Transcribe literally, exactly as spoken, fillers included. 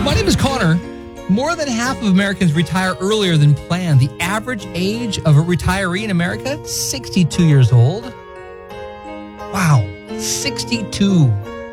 My name is Connor. More than half of Americans retire earlier than planned. The average age of a retiree in America, sixty-two years old. Wow, sixty-two.